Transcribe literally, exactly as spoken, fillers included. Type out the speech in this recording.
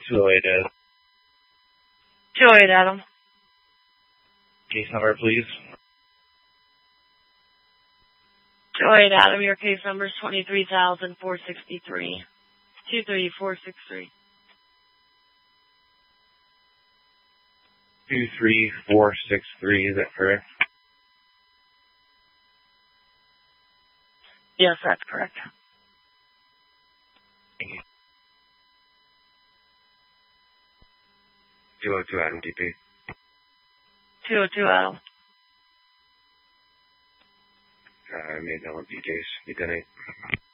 two oh eight, Ed. two oh eight, Adam. Case number, please. two oh eight, Adam, your case number is twenty-three thousand four hundred sixty-three. two three four six three. two three four six three, is that correct? Yes, that's correct. Thank you. two oh two, Adam, D P. two oh two, Adam. Uh, I made that one, P case. Good night.